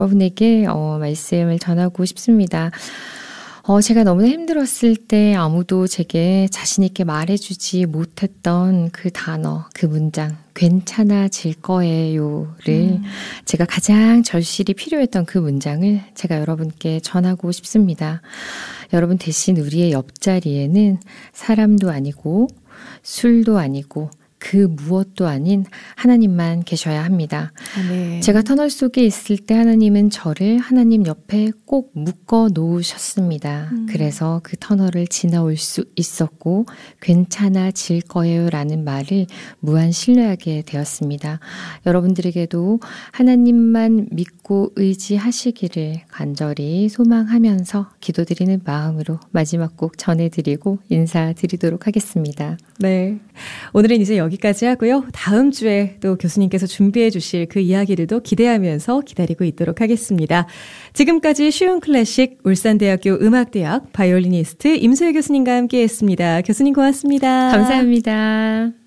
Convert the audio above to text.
여러분에게 말씀을 전하고 싶습니다. 제가 너무나 힘들었을 때 아무도 제게 자신 있게 말해주지 못했던 그 단어, 그 문장, 괜찮아질 거예요를 제가 가장 절실히 필요했던 그 문장을 제가 여러분께 전하고 싶습니다. 여러분 대신 우리의 옆자리에는 사람도 아니고 술도 아니고 그 무엇도 아닌 하나님만 계셔야 합니다. 네. 제가 터널 속에 있을 때 하나님은 저를 하나님 옆에 꼭 묶어 놓으셨습니다. 그래서 그 터널을 지나올 수 있었고 괜찮아질 거예요 라는 말을 무한 신뢰하게 되었습니다. 여러분들에게도 하나님만 믿고 의지하시기를 간절히 소망하면서 기도드리는 마음으로 마지막 곡 전해드리고 인사드리도록 하겠습니다. 네, 오늘은 이제 여기까지 하고요. 다음 주에 또 교수님께서 준비해 주실 그 이야기들도 기대하면서 기다리고 있도록 하겠습니다. 지금까지 쉬운 클래식 울산대학교 음악대학 바이올리니스트 임소혜 교수님과 함께했습니다. 교수님 고맙습니다. 감사합니다.